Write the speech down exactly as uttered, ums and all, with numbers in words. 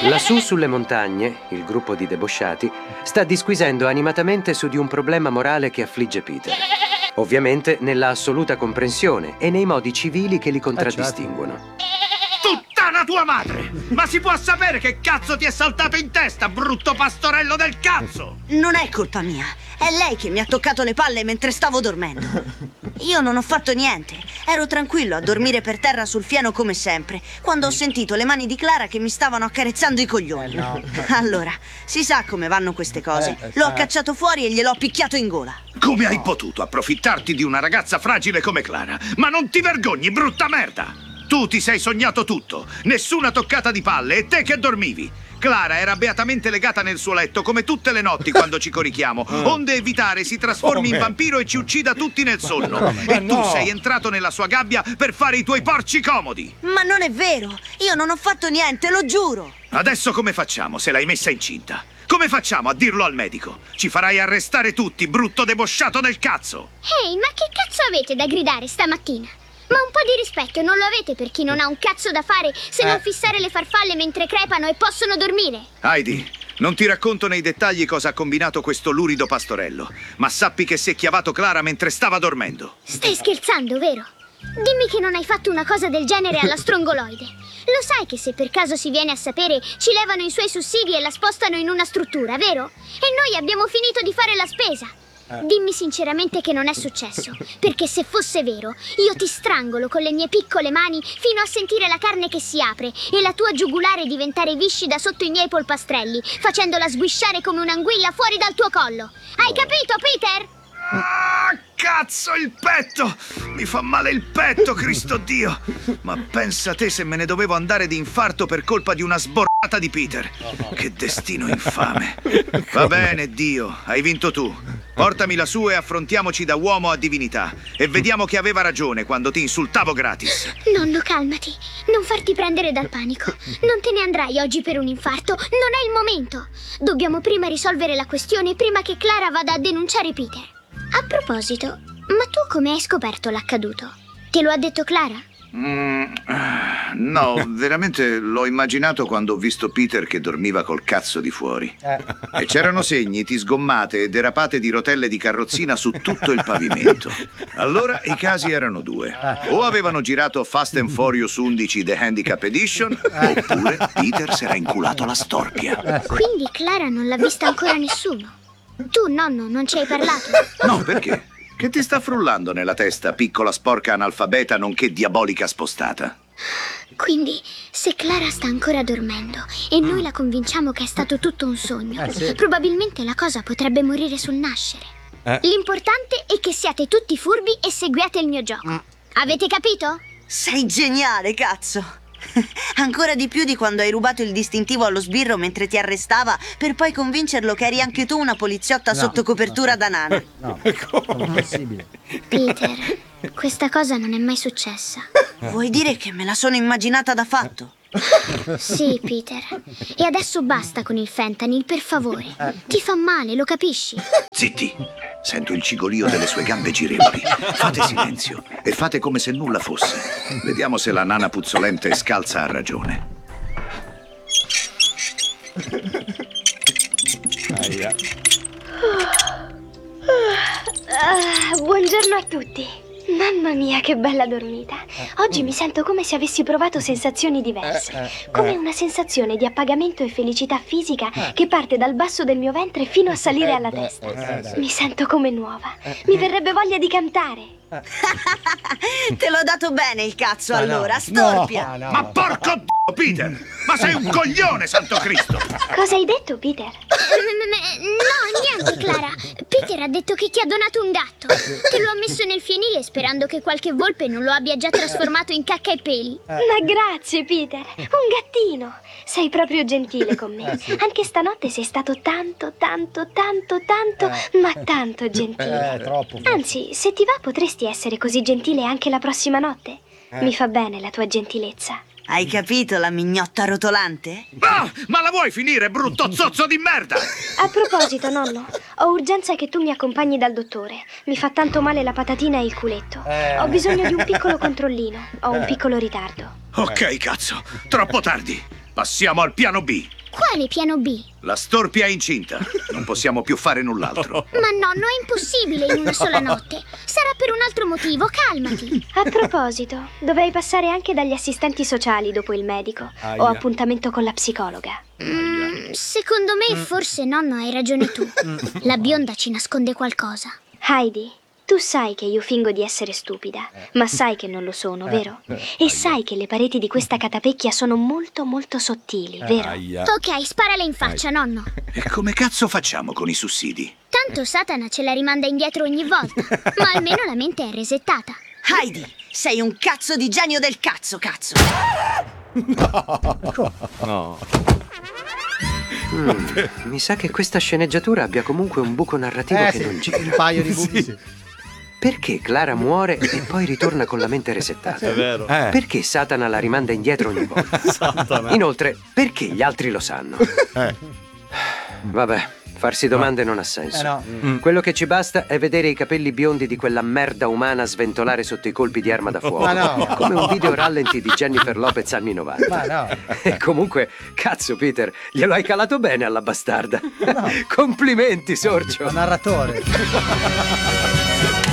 Lassù sulle montagne, il gruppo di debosciati sta disquisendo animatamente su di un problema morale che affligge Peter. Ovviamente nella assoluta comprensione e nei modi civili che li contraddistinguono. Puttana tua madre! Ma si può sapere che cazzo ti è saltato in testa, brutto pastorello del cazzo? Non è colpa mia, è lei che mi ha toccato le palle mentre stavo dormendo. Io non ho fatto niente, ero tranquillo a dormire per terra sul fieno come sempre, quando ho sentito le mani di Clara che mi stavano accarezzando i coglioni. Eh no. Allora, si sa come vanno queste cose. Eh, L'ho cacciato fuori e gliel'ho picchiato in gola. Come hai potuto approfittarti di una ragazza fragile come Clara? Ma non ti vergogni, brutta merda! Tu ti sei sognato tutto, nessuna toccata di palle e te che dormivi. Clara era beatamente legata nel suo letto come tutte le notti quando ci corichiamo, onde evitare si trasformi in vampiro e ci uccida tutti nel sonno. E tu sei entrato nella sua gabbia per fare i tuoi porci comodi. Ma non è vero, io non ho fatto niente, lo giuro. Adesso come facciamo se l'hai messa incinta? Come facciamo a dirlo al medico? Ci farai arrestare tutti, brutto debosciato del cazzo! Ehi, ma che cazzo avete da gridare stamattina? Ma un po' di rispetto non lo avete per chi non ha un cazzo da fare se eh. non fissare le farfalle mentre crepano e possono dormire? Heidi, non ti racconto nei dettagli cosa ha combinato questo lurido pastorello, ma sappi che si è chiavato Clara mentre stava dormendo. Stai scherzando, vero? Dimmi che non hai fatto una cosa del genere alla strongoloide. Lo sai che se per caso si viene a sapere ci levano i suoi sussidi e la spostano in una struttura, vero? E noi abbiamo finito di fare la spesa. Dimmi sinceramente che non è successo, perché se fosse vero, io ti strangolo con le mie piccole mani fino a sentire la carne che si apre e la tua giugulare diventare viscida sotto i miei polpastrelli, facendola sguisciare come un'anguilla fuori dal tuo collo. Hai capito, Peter? Ah, cazzo, il petto! Mi fa male il petto, Cristo Dio! Ma pensa te se me ne dovevo andare di infarto per colpa di una sborrata di Peter. Che destino infame. Va bene, Dio, hai vinto tu. Portami lassù e affrontiamoci da uomo a divinità. E vediamo che aveva ragione quando ti insultavo gratis. Nonno, calmati. Non farti prendere dal panico. Non te ne andrai oggi per un infarto. Non è il momento. Dobbiamo prima risolvere la questione prima che Clara vada a denunciare Peter. A proposito, ma tu come hai scoperto l'accaduto? Te lo ha detto Clara? Mm, no, veramente l'ho immaginato quando ho visto Peter che dormiva col cazzo di fuori. Eh. E c'erano segniti, sgommate e derapate di rotelle di carrozzina su tutto il pavimento. Allora i casi erano due. O avevano girato Fast and Furious undici The Handicap Edition, oppure Peter si era inculato la storpia. Quindi Clara non l'ha vista ancora nessuno? Tu, nonno, non ci hai parlato? No, perché? Che ti sta frullando nella testa, piccola sporca analfabeta nonché diabolica spostata? Quindi, se Clara sta ancora dormendo e noi la convinciamo che è stato tutto un sogno, eh, sì. probabilmente la cosa potrebbe morire sul nascere. Eh. L'importante è che siate tutti furbi e seguiate il mio gioco. Mm. Avete capito? Sei geniale, cazzo! Ancora di più di quando hai rubato il distintivo allo sbirro mentre ti arrestava per poi convincerlo che eri anche tu una poliziotta no, sotto copertura no. da nana. No, come è possibile? Peter, questa cosa non è mai successa. Vuoi dire che me la sono immaginata da fatto? Sì, Peter. E adesso basta con il fentanyl, per favore. Ti fa male, lo capisci? Zitti! Sento il cigolio delle sue gambe girevoli. Fate silenzio e fate come se nulla fosse. Vediamo se la nana puzzolente e scalza ha ragione. Aia. Uh, buongiorno a tutti. Mamma mia, che bella dormita. Oggi mi sento come se avessi provato sensazioni diverse. Come una sensazione di appagamento e felicità fisica che parte dal basso del mio ventre fino a salire alla testa. Mi sento come nuova. Mi verrebbe voglia di cantare. Te l'ho dato bene il cazzo, allora, storpia. No, no, no. Ma porco d***o, Peter! Ma sei un coglione, santo Cristo! Cosa hai detto, Peter? No, niente, Clara. Peter ha detto che ti ha donato un gatto. Te lo ha messo nel fienile sperando che qualche volpe non lo abbia già trasformato in cacca e peli. Ma grazie, Peter. Un gattino. Sei proprio gentile con me. Anche stanotte sei stato tanto, tanto, tanto, tanto, ma tanto gentile. Anzi, se ti va potresti essere così gentile anche la prossima notte. Mi fa bene la tua gentilezza. Hai capito la mignotta rotolante? Ah, ma la vuoi finire, brutto zozzo di merda? A proposito, nonno, ho urgenza che tu mi accompagni dal dottore. Mi fa tanto male la patatina e il culetto. Ho bisogno di un piccolo controllino. Ho un piccolo ritardo. Ok, cazzo, troppo tardi. Passiamo al piano B. bene piano B. La storpia è incinta. Non possiamo più fare null'altro. Ma nonno, è impossibile in una sola notte. Sarà per un altro motivo, calmati. A proposito, dovrei passare anche dagli assistenti sociali dopo il medico. Aia. Ho appuntamento con la psicologa. Mm, secondo me, forse nonno hai ragione tu. La bionda ci nasconde qualcosa. Heidi, tu sai che io fingo di essere stupida, ma sai che non lo sono, vero? E sai che le pareti di questa catapecchia sono molto molto sottili, vero? Aia. Ok, sparale in faccia, nonno. E come cazzo facciamo con i sussidi? Tanto Satana ce la rimanda indietro ogni volta. Ma almeno la mente è resettata. Heidi, sei un cazzo di genio del cazzo, cazzo. No. Mm, mi sa che questa sceneggiatura abbia comunque un buco narrativo Eh che sì, non gira. un paio di buchi sì. Perché Clara muore e poi ritorna con la mente resettata? È vero. Eh. Perché Satana la rimanda indietro ogni volta? Satana. Inoltre, perché gli altri lo sanno? Eh. Vabbè, farsi domande non ha senso. Eh no. Quello che ci basta è vedere i capelli biondi di quella merda umana sventolare sotto i colpi di arma da fuoco. Ma no. Come un video rallenti di Jennifer Lopez anni novanta. Ma no. E comunque, cazzo Peter, glielo hai calato bene alla bastarda. Complimenti, Sorcio. Ma narratore.